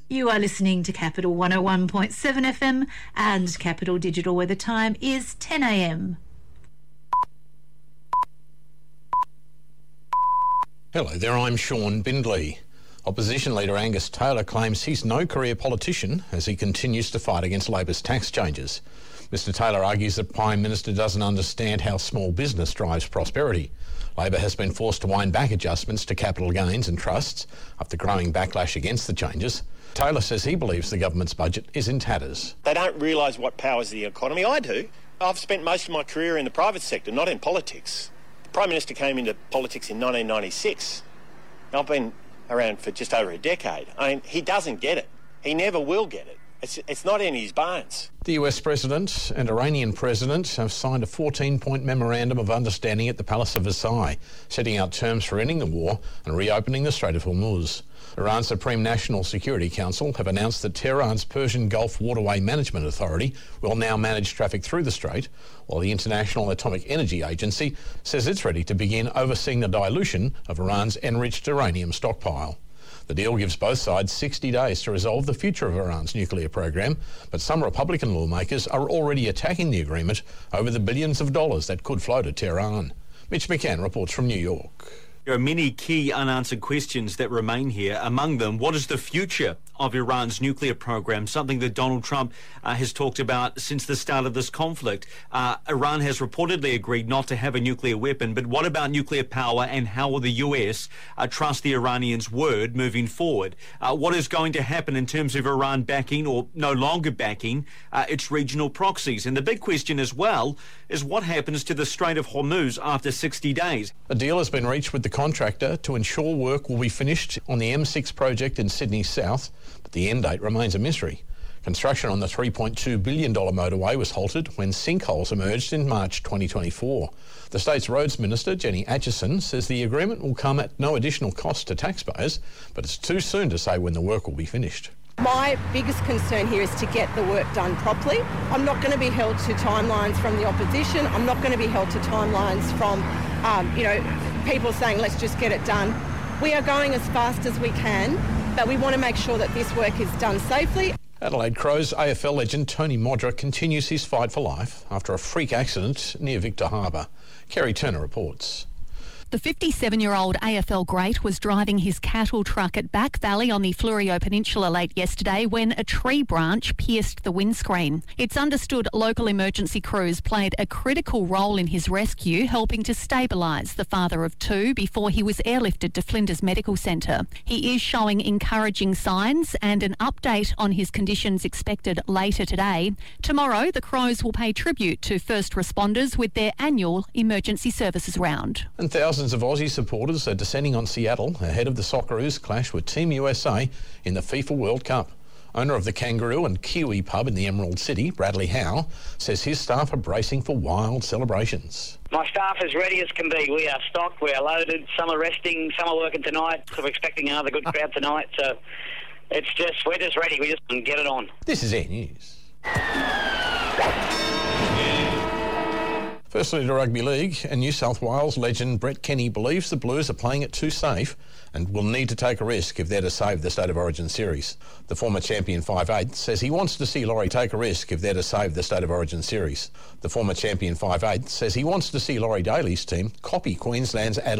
You are listening to Capital 101.7 FM and Capital Digital, where the time is 10 a.m. Hello there, I'm Sean Bindley. Opposition leader Angus Taylor claims he's no career politician as he continues to fight against Labor's tax changes. Mr Taylor argues the Prime Minister doesn't understand how small business drives prosperity. Labor has been forced to wind back adjustments to capital gains and trusts after growing backlash against the changes. Taylor says he believes the government's budget is in tatters. They don't realise what powers the economy. I do. I've spent most of my career in the private sector, not in politics. The Prime Minister came into politics in 1996. I've been around for just over a decade. I mean, he doesn't get it. He never will get it. It's not in his bones. The US President and Iranian President have signed a 14-point memorandum of understanding at the Palace of Versailles, setting out terms for ending the war and reopening the Strait of Hormuz. Iran's Supreme National Security Council have announced that Tehran's Persian Gulf Waterway Management Authority will now manage traffic through the strait, while the International Atomic Energy Agency says it's ready to begin overseeing the dilution of Iran's enriched uranium stockpile. The deal gives both sides 60 days to resolve the future of Iran's nuclear program, but some Republican lawmakers are already attacking the agreement over the billions of dollars that could flow to Tehran. Mitch McCann reports from New York. There are many key unanswered questions that remain here. Among them, what is the future of Iran's nuclear program, something that Donald Trump has talked about since the start of this conflict. Iran has reportedly agreed not to have a nuclear weapon, but what about nuclear power, and how will the US trust the Iranians' word moving forward? What is going to happen in terms of Iran backing or no longer backing its regional proxies? And the big question as well is what happens to the Strait of Hormuz after 60 days? A deal has been reached with the contractor to ensure work will be finished on the M6 project in Sydney South, but the end date remains a mystery. Construction on the $3.2 billion motorway was halted when sinkholes emerged in March 2024. The state's roads minister, Jenny Atchison, says the agreement will come at no additional cost to taxpayers, but it's too soon to say when the work will be finished. My biggest concern here is to get the work done properly. I'm not going to be held to timelines from the opposition. I'm not going to be held to timelines from, people saying, let's just get it done. We are going as fast as we can, but we want to make sure that this work is done safely. Adelaide Crows AFL legend Tony Modra continues his fight for life after a freak accident near Victor Harbour. Kerry Turner reports. The 57-year-old AFL great was driving his cattle truck at Back Valley on the Fleurieu Peninsula late yesterday when a tree branch pierced the windscreen. It's understood local emergency crews played a critical role in his rescue, helping to stabilise the father of two before he was airlifted to Flinders Medical Centre. He is showing encouraging signs, and an update on his conditions expected later today. Tomorrow, the Crows will pay tribute to first responders with their annual emergency services round. And thousands of Aussie supporters are descending on Seattle ahead of the Socceroos' clash with Team USA in the FIFA World Cup. Owner of the Kangaroo and Kiwi pub in the Emerald City, Bradley Howe, says his staff are bracing for wild celebrations. My staff is ready as can be. We are stocked, we are loaded. Some are resting, some are working tonight. So we're expecting another good crowd tonight. So we're just ready. We just get it on. This is Air News. Firstly to Rugby League, and New South Wales legend Brett Kenny believes the Blues are playing it too safe and will need to take a risk if they're to save the State of Origin series. The former champion 5'8" says he wants to see Laurie take a risk if they're to save the State of Origin series. The former champion 5'8" says he wants to see Laurie Daly's team copy Queensland's Adelaide